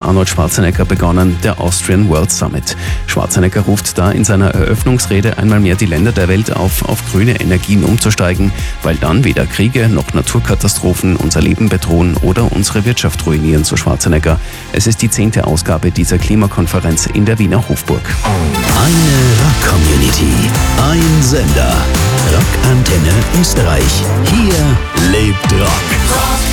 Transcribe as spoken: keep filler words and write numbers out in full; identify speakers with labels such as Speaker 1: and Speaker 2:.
Speaker 1: Arnold Schwarzenegger begonnen, der Austrian World Summit. Schwarzenegger ruft da in seiner Eröffnungsrede einmal mehr die Länder der Welt auf, auf grüne Energien umzusteigen, weil dann weder Kriege noch Naturkatastrophen unser Leben bedrohen oder unsere Wirtschaft ruinieren, so Schwarzenegger. Es ist die zehnte Ausgabe dieser Klimakonferenz in der Wiener Hofburg.
Speaker 2: Eine Rock-Community, ein Sender. Rockantenne Österreich. Hier lebt Rock.